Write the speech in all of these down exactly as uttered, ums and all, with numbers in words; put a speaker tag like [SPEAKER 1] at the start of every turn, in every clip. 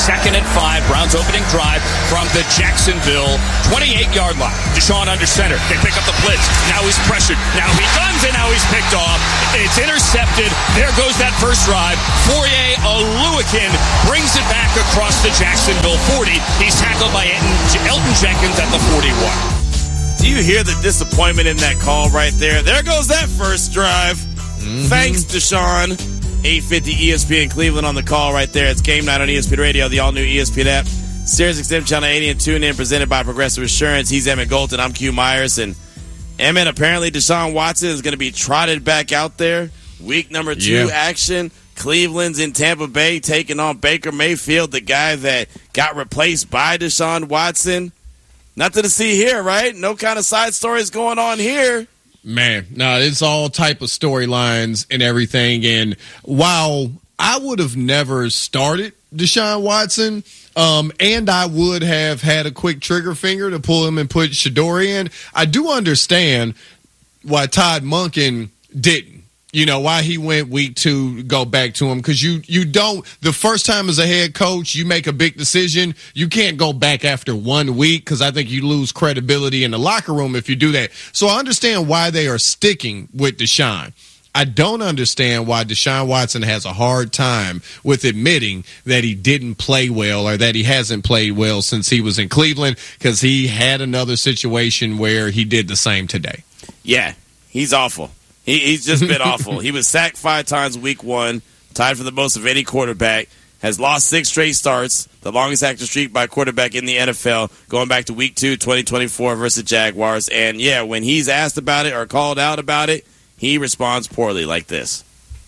[SPEAKER 1] second and five. Browns opening drive from the Jacksonville twenty-eight-yard line. Deshaun under center. They pick up the blitz. Now he's pressured. Now he guns, and now he's picked off. It's intercepted. There goes that first drive. Fourier Oluwakin brings it back across the Jacksonville forty. He's tackled by Elton Jenkins at the forty-one.
[SPEAKER 2] Do you hear the disappointment in that call right there? There goes that first drive. Mm-hmm. Thanks, Deshaun. eight fifty E S P N Cleveland on the call right there. It's Game Night on E S P N Radio, the all-new E S P N app. Sirius X M Channel eighty and tune in, presented by Progressive Insurance. He's Emmett Golden. I'm Q Myers. And Emmett, apparently Deshaun Watson is going to be trotted back out there. Week number two yeah. action. Cleveland's in Tampa Bay taking on Baker Mayfield, the guy that got replaced by Deshaun Watson. Nothing to see here, right? No kind of side stories going on here.
[SPEAKER 3] Man, no, it's all type of storylines and everything. And while I would have never started Deshaun Watson, um, and I would have had a quick trigger finger to pull him and put Shador in, I do understand why Todd Monken didn't. You know, why he went week two, go back to him. Because you, you don't, the first time as a head coach, you make a big decision. You can't go back after one week because I think you lose credibility in the locker room if you do that. So I understand why they are sticking with Deshaun. I don't understand why Deshaun Watson has a hard time with admitting that he didn't play well or that he hasn't played well since he was in Cleveland, because he had another situation where he did the same today.
[SPEAKER 2] Yeah, he's awful. He, he's just been awful. He was sacked five times week one, tied for the most of any quarterback, has lost six straight starts, the longest active streak by a quarterback in the N F L, going back to week two, twenty twenty-four versus Jaguars. And, yeah, when he's asked about it or called out about it, he responds poorly like this.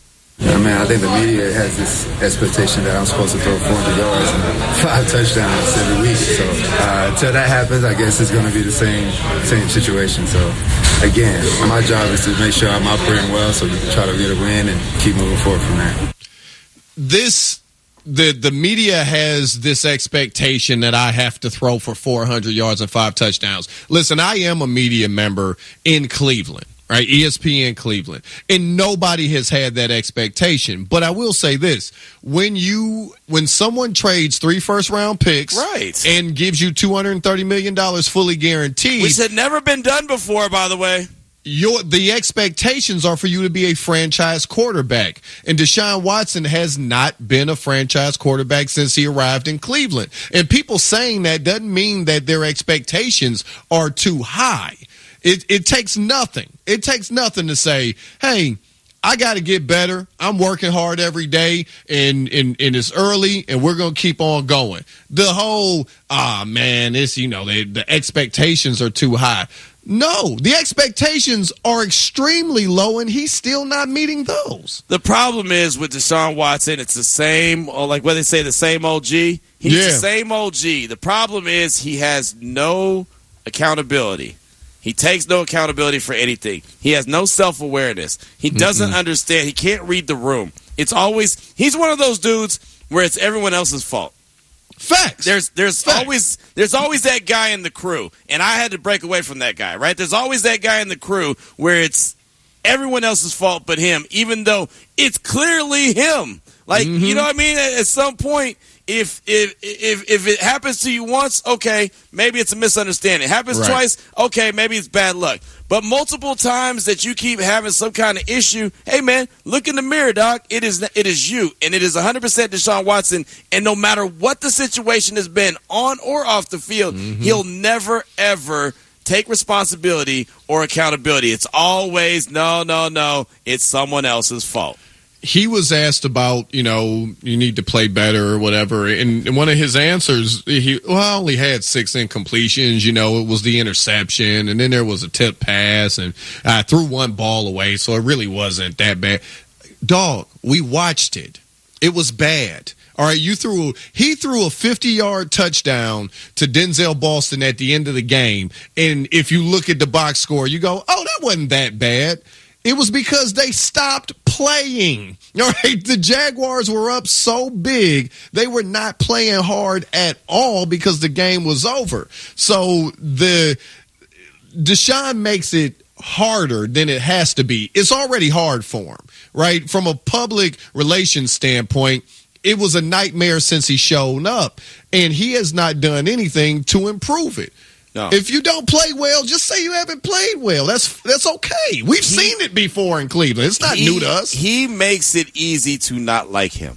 [SPEAKER 4] I mean, I think the media has this expectation that I'm supposed to throw four hundred yards and five touchdowns every week. So uh, until that happens, I guess it's going to be the same same situation. So, again, my job is to make sure I'm operating well so we can try to get a win and keep moving forward from there.
[SPEAKER 3] This the the media has this expectation that I have to throw for four hundred yards and five touchdowns. Listen, I am a media member in Cleveland. Right, E S P N Cleveland. And nobody has had that expectation. But I will say this. When you when someone trades three first-round picks
[SPEAKER 2] right.
[SPEAKER 3] and gives you two hundred thirty million dollars fully guaranteed.
[SPEAKER 2] Which had never been done before, by the way.
[SPEAKER 3] Your, the expectations are for you to be a franchise quarterback. And Deshaun Watson has not been a franchise quarterback since he arrived in Cleveland. And people saying that doesn't mean that their expectations are too high. It, it takes nothing. It takes nothing to say, hey, I got to get better. I'm working hard every day, and, and, and it's early, and we're going to keep on going. The whole, ah, man, it's, you know, they, the expectations are too high. No, the expectations are extremely low, and he's still not meeting those.
[SPEAKER 2] The problem is with Deshaun Watson, it's the same, or like what they say, the same O G. He's yeah. the same O G. The problem is he has no accountability. He takes no accountability for anything. He has no self-awareness. He doesn't Mm-mm. understand. He can't read the room. It's always – he's one of those dudes where it's everyone else's fault.
[SPEAKER 3] Facts.
[SPEAKER 2] There's there's
[SPEAKER 3] Facts.
[SPEAKER 2] always there's always that guy in the crew, and I had to break away from that guy, right? There's always that guy in the crew where it's everyone else's fault but him, even though it's clearly him. Like, mm-hmm. you know what I mean? At, at some point – If if if if it happens to you once, okay, maybe it's a misunderstanding. It happens right. twice, okay, maybe it's bad luck. But multiple times that you keep having some kind of issue, hey man, look in the mirror, dog. It is it is you, and it is one hundred percent Deshaun Watson. And no matter what the situation has been, on or off the field, mm-hmm. he'll never ever take responsibility or accountability. It's always no, no, no. It's someone else's fault.
[SPEAKER 3] He was asked about, you know, you need to play better or whatever. And one of his answers, he, well, I only had six incompletions. You know, it was the interception, and then there was a tip pass, and I threw one ball away, so it really wasn't that bad. Dog, we watched it. It was bad. All right, you threw he threw a fifty-yard touchdown to Denzel Boston at the end of the game. And if you look at the box score, you go, oh, that wasn't that bad. It was because they stopped playing. All right, the Jaguars were up so big, they were not playing hard at all because the game was over. So the Deshaun makes it harder than it has to be. It's already hard for him, right? From a public relations standpoint, it was a nightmare since he showed up, and he has not done anything to improve it. No. If you don't play well, just say you haven't played well. That's that's okay. We've he, seen it before in Cleveland. It's not
[SPEAKER 2] he,
[SPEAKER 3] new to us.
[SPEAKER 2] He makes it easy to not like him.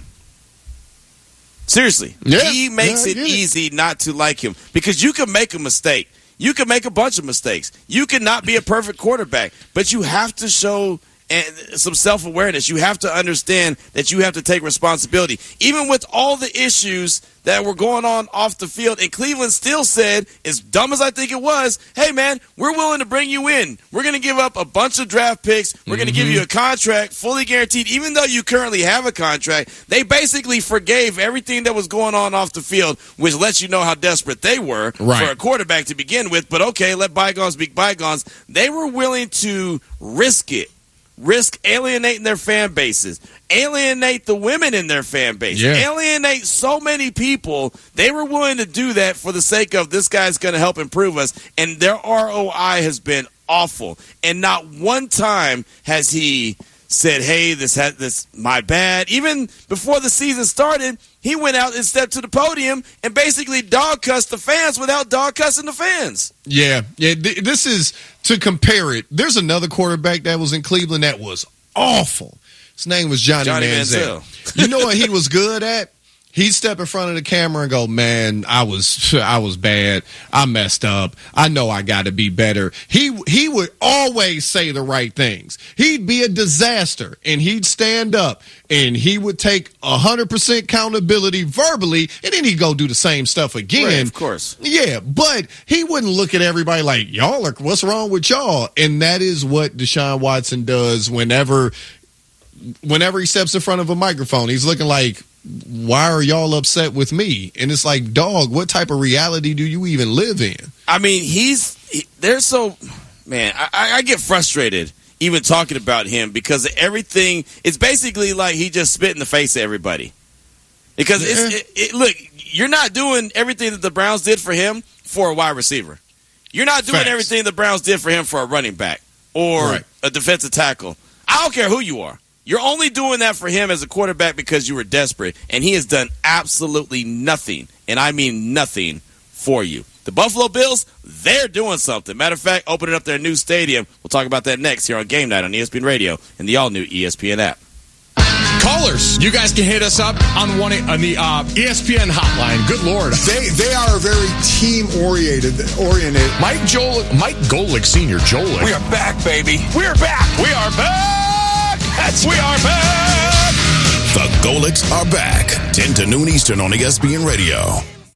[SPEAKER 2] Seriously.
[SPEAKER 3] Yeah,
[SPEAKER 2] he makes
[SPEAKER 3] yeah,
[SPEAKER 2] it easy not to like him because you can make a mistake. You can make a bunch of mistakes. You can not be a perfect quarterback, but you have to show some self-awareness. You have to understand that you have to take responsibility. Even with all the issues that were going on off the field, and Cleveland still said, as dumb as I think it was, hey, man, we're willing to bring you in. We're going to give up a bunch of draft picks. We're going to mm-hmm. give you a contract fully guaranteed. Even though you currently have a contract, they basically forgave everything that was going on off the field, which lets you know how desperate they were
[SPEAKER 3] right.
[SPEAKER 2] for a quarterback to begin with. But, okay, let bygones be bygones. They were willing to risk it. Risk alienating their fan bases, alienate the women in their fan base,
[SPEAKER 3] yeah.
[SPEAKER 2] alienate so many people. They were willing to do that for the sake of this guy's going to help improve us, and their R O I has been awful. And not one time has he said, hey, this had this my bad. Even before the season started, he went out and stepped to the podium and basically dog cussed the fans without dog cussing the fans.
[SPEAKER 3] Yeah, yeah. Th- this is to compare it. There's another quarterback that was in Cleveland that was awful. His name was Johnny,
[SPEAKER 2] Johnny
[SPEAKER 3] Manziel.
[SPEAKER 2] Manziel.
[SPEAKER 3] You know what he was good at? He'd step in front of the camera and go, man, I was I was bad. I messed up. I know I got to be better. He he would always say the right things. He'd be a disaster, and he'd stand up, and he would take one hundred percent accountability verbally, and then he'd go do the same stuff again.
[SPEAKER 2] Right, of course.
[SPEAKER 3] Yeah, but he wouldn't look at everybody like, y'all are, what's wrong with y'all? And that is what Deshaun Watson does whenever, whenever he steps in front of a microphone. He's looking like, why are y'all upset with me? And it's like, dog, what type of reality do you even live in?
[SPEAKER 2] I mean, he's he, they're so man. I, I get frustrated even talking about him because everything. It's basically like he just spit in the face of everybody. Because
[SPEAKER 3] yeah.
[SPEAKER 2] it's, it, it, look, you're not doing everything that the Browns did for him for a wide receiver. You're not doing
[SPEAKER 3] Facts.
[SPEAKER 2] everything the Browns did for him for a running back or
[SPEAKER 3] right.
[SPEAKER 2] a defensive tackle. I don't care who you are. You're only doing that for him as a quarterback because you were desperate, and he has done absolutely nothing, and I mean nothing, for you. The Buffalo Bills, they're doing something. Matter of fact, opening up their new stadium. We'll talk about that next here on Game Night on E S P N Radio and the all-new E S P N app.
[SPEAKER 5] Callers, you guys can hit us up on one on the uh, E S P N hotline. Good Lord,
[SPEAKER 6] they they are very team oriented. Oriented.
[SPEAKER 5] Mike Joel, Mike Golick Senior Joel.
[SPEAKER 6] We are back, baby.
[SPEAKER 5] We are back. We are back. That's we are back.
[SPEAKER 7] The Golicks are back. ten to noon Eastern on E S P N Radio.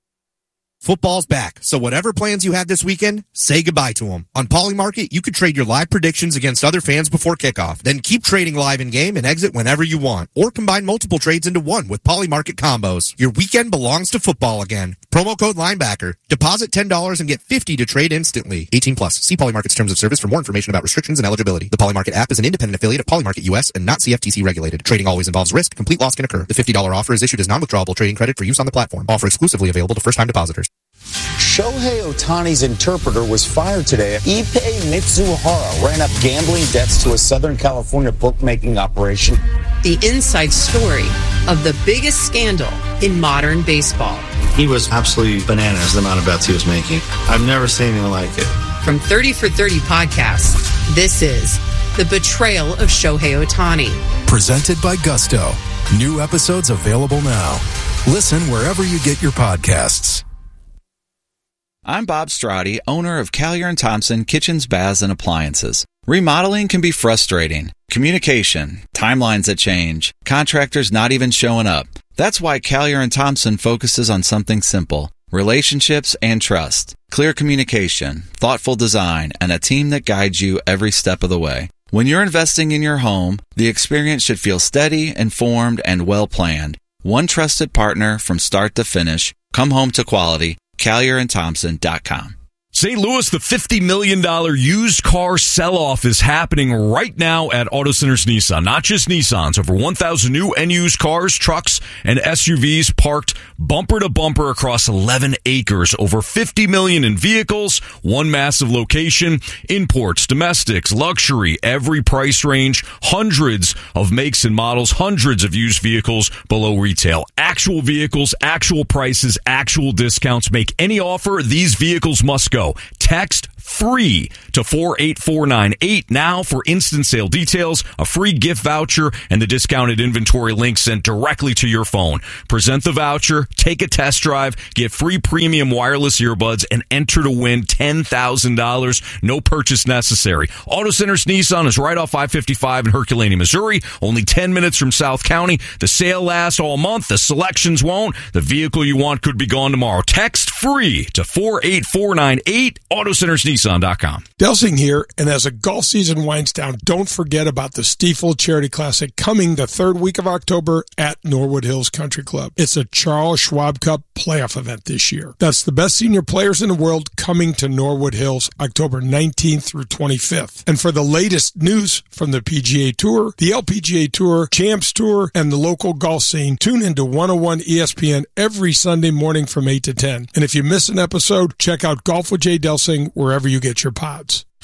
[SPEAKER 8] Football's back, so whatever plans you had this weekend, say goodbye to them. On Polymarket, you could trade your live predictions against other fans before kickoff. Then keep trading live in-game and exit whenever you want. Or combine multiple trades into one with Polymarket combos. Your weekend belongs to football again. Promo code Linebacker. Deposit ten dollars and get fifty dollars to trade instantly. eighteen plus. See Polymarket's terms of service for more information about restrictions and eligibility. The Polymarket app is an independent affiliate of Polymarket U S and not C F T C regulated. Trading always involves risk. Complete loss can occur. The fifty dollars offer is issued as non-withdrawable trading credit for use on the platform. Offer exclusively available to first-time depositors.
[SPEAKER 9] Shohei Ohtani's interpreter was fired today. Ippei Mitsuhara ran up gambling debts to a Southern California bookmaking operation.
[SPEAKER 10] The inside story of the biggest scandal in modern baseball.
[SPEAKER 11] He was absolutely bananas, the amount of bets he was making. I've never seen anything like it.
[SPEAKER 10] From thirty for thirty podcasts, this is The Betrayal of Shohei Ohtani.
[SPEAKER 12] Presented by Gusto. New episodes available now. Listen wherever you get your podcasts.
[SPEAKER 13] I'm Bob Strati, owner of Callier and Thompson Kitchens, Baths, and Appliances. Remodeling can be frustrating. Communication, timelines that change, contractors not even showing up. That's why Callier and Thompson focuses on something simple: relationships and trust. Clear communication, thoughtful design, and a team that guides you every step of the way. When you're investing in your home, the experience should feel steady, informed, and well-planned. One trusted partner from start to finish. Come home to quality. Callier and Thompson dot com.
[SPEAKER 14] Saint Louis, the fifty million dollars used car sell-off is happening right now at Auto Centers Nissan. Not just Nissans. Over one thousand new and used cars, trucks, and S U Vs parked bumper to bumper across eleven acres. Over fifty million dollars in vehicles, one massive location, imports, domestics, luxury, every price range, hundreds of makes and models, hundreds of used vehicles below retail. Actual vehicles, actual prices, actual discounts. Make any offer, these vehicles must go. Text free to four eight four nine eight now for instant sale details, a free gift voucher, and the discounted inventory link sent directly to your phone. Present the voucher, take a test drive, get free premium wireless earbuds, and enter to win ten thousand dollars. No purchase necessary. Auto Centers Nissan is right off I fifty-five in Herculaneum, Missouri. Only ten minutes from South County. The sale lasts all month. The selections won't. The vehicle you want could be gone tomorrow. Text free to four eight four nine eight, auto centers nissan dot com.
[SPEAKER 15] Delsing here, and as a golf season winds down, don't forget about the Stiefel Charity Classic coming the third week of October at Norwood Hills Country Club. It's a Charles Schwab Cup playoff event this year. That's the best senior players in the world coming to Norwood Hills October nineteenth through twenty-fifth. And for the latest news from the P G A Tour, the L P G A Tour, Champs Tour, and the local golf scene, tune into one oh one E S P N every Sunday morning from eight to ten. And if you miss an episode, check out Golf with Jay Delsing wherever you get your pods.